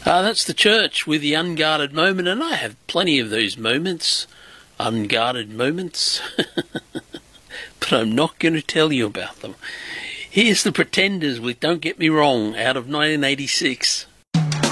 That's the church with the unguarded moment, and I have plenty of those moments, unguarded moments, but I'm not going to tell you about them. Here's the Pretenders with Don't Get Me Wrong out of 1986.